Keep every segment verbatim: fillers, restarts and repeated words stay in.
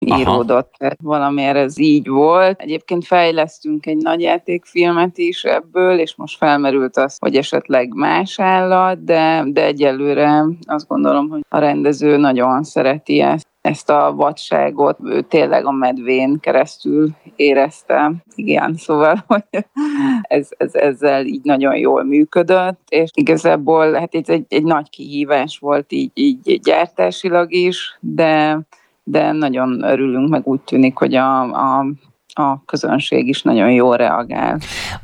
íródott. Tehát valamiért ez így volt. Egyébként fejlesztünk egy nagyjátékfilmet is ebből, és most felmerült az, hogy esetleg más állat, de, de egyelőre azt gondolom, hogy a rendező nagyon szereti ezt. Ezt a vadságot ő tényleg a medvén keresztül érezte. Igen, szóval, hogy ez, ez ezzel így nagyon jól működött, és igazából hát ez egy, egy nagy kihívás volt így, így gyártásilag is, de, de nagyon örülünk, meg úgy tűnik, hogy a, a a közönség is nagyon jól reagál.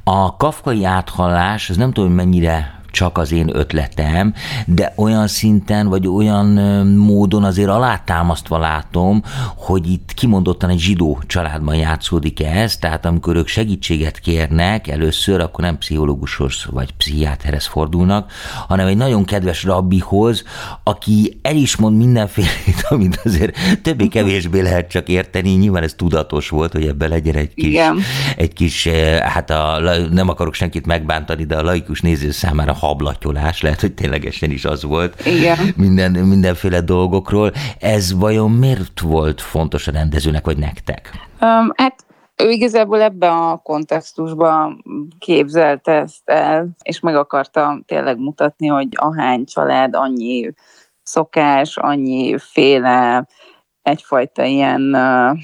A kafkai áthallás, az nem tudom, hogy mennyire csak az én ötletem, de olyan szinten, vagy olyan módon azért alátámasztva látom, hogy itt kimondottan egy zsidó családban játszódik ez, tehát amikor ők segítséget kérnek először, akkor nem pszichológushoz vagy pszichiáterhez fordulnak, hanem egy nagyon kedves rabbihoz, aki el is mond mindenfélét, amit azért többé-kevésbé lehet csak érteni, nyilván ez tudatos volt, hogy ebben legyen egy kis, Igen. egy kis hát a, nem akarok senkit megbántani, de a laikus néző számára hablatyolás, lehet, hogy ténylegesen is az volt. Igen. Minden, mindenféle dolgokról. Ez vajon miért volt fontos a rendezőnek, vagy nektek? Um, hát ő igazából ebben a kontextusban képzelte ezt el, és meg akarta tényleg mutatni, hogy ahány család, annyi szokás, annyi féle, egyfajta ilyen uh,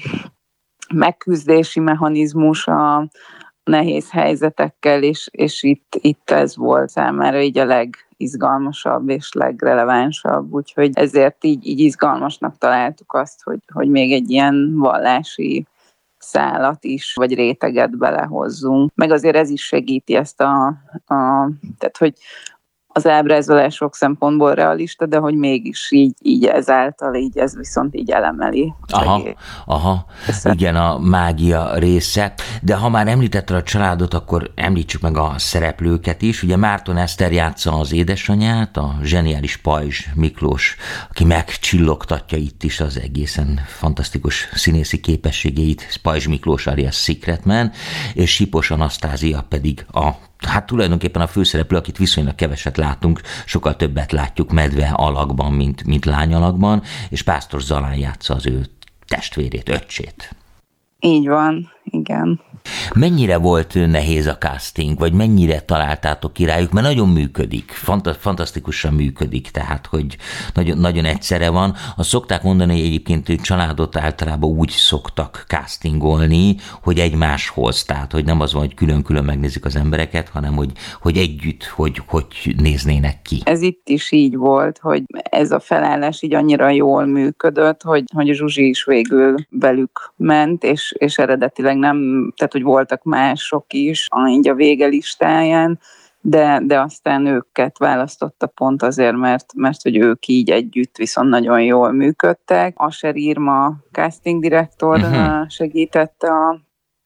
megküzdési mechanizmus a nehéz helyzetekkel, és, és itt, itt ez volt számára így a legizgalmasabb és legrelevánsabb, úgyhogy ezért így, így izgalmasnak találtuk azt, hogy, hogy még egy ilyen vallási szálat is, vagy réteget belehozzunk. Meg azért ez is segíti ezt a, a tehát, hogy az ábrázolás sok szempontból realista, de hogy mégis így, így ezáltal, így ez viszont így elemeli. Aha, aha, igen, a mágia része. De ha már említetted a családot, akkor említsük meg a szereplőket is. Ugye Márton Eszter játsza az édesanyját, a zseniális Pajzs Miklós, aki megcsillogtatja itt is az egészen fantasztikus színészi képességeit, Pajzs Miklós alias Secretman, és Sipos Anasztázia pedig a hát tulajdonképpen a főszereplő, akit viszonylag keveset látunk, sokkal többet látjuk medve alakban, mint, mint lány alakban, és Pásztor Zalán játsza az ő testvérét, öccsét. Így van, igen. Mennyire volt nehéz a casting, vagy mennyire találtátok ki rájuk, mert nagyon működik, fanta- fantasztikusan működik, tehát, hogy nagyon, nagyon egyszerre van. Azt szokták mondani, hogy egyébként családot általában úgy szoktak castingolni, hogy egymáshoz, tehát, hogy nem az van, hogy külön-külön megnézik az embereket, hanem, hogy, hogy együtt, hogy, hogy néznének ki. Ez itt is így volt, hogy ez a felállás így annyira jól működött, hogy, hogy a Zsuzsi is végül velük ment, és, és eredetileg nem, tehát hogy voltak mások is, így a végelistáján, de, de aztán őket választotta pont azért, mert, mert hogy ők így együtt viszont nagyon jól működtek. Asher Irma casting direktor uh-huh. segítette a,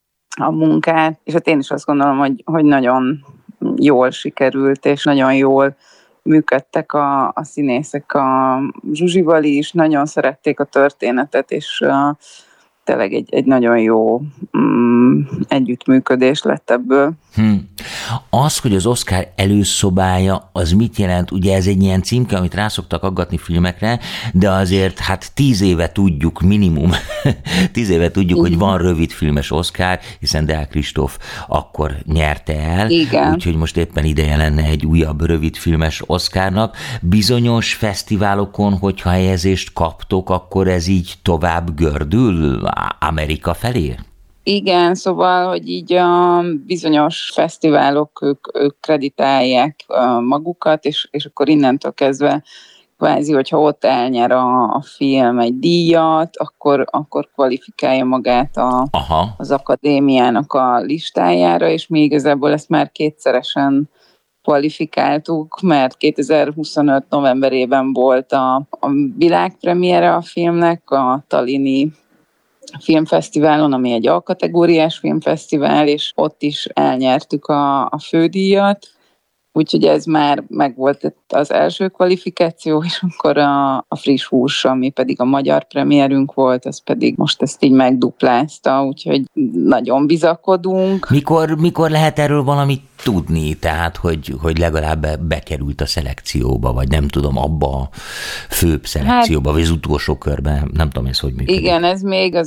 a munkát, és hát én is azt gondolom, hogy, hogy nagyon jól sikerült, és nagyon jól működtek a, a színészek a Zsuzsival is, nagyon szerették a történetet, és uh, tényleg egy, egy nagyon jó mm, együttműködés lett ebből. Hmm. Az, hogy az Oscar előszobája, az mit jelent? Ugye ez egy ilyen címke, amit rászoktak aggatni filmekre, de azért hát tíz éve tudjuk, minimum tíz éve tudjuk, igen, hogy van rövidfilmes Oscar, hiszen Deák Kristóf akkor nyerte el. Igen. Úgyhogy most éppen ideje lenne egy újabb rövidfilmes Oscarnak. Bizonyos fesztiválokon, hogyha helyezést kaptok, akkor ez így tovább gördül Amerika felé? Igen, szóval, hogy így a bizonyos fesztiválok, ők, ők kreditálják magukat, és, és akkor innentől kezdve kvázi, hogyha ott elnyer a, a film egy díjat, akkor, akkor kvalifikálja magát a, az akadémiának a listájára, és mi igazából ezt már kétszeresen kvalifikáltuk, mert kétezer-huszonöt novemberében volt a, a világpremiere a filmnek, a Tallini filmfesztiválon, ami egy A-kategóriás filmfesztivál, és ott is elnyertük a, a fődíjat, úgyhogy ez már megvolt az első kvalifikáció, és akkor a, a friss hús, ami pedig a magyar premierünk volt, az pedig most ezt így megduplázta, úgyhogy nagyon bizakodunk. Mikor, mikor lehet erről valamit tudni, tehát, hogy, hogy legalább bekerült a szelekcióba, vagy nem tudom, abba a főbb szelekcióba, hát, vagy az utolsó körben, nem tudom, ez hogy működik. Igen, ez még az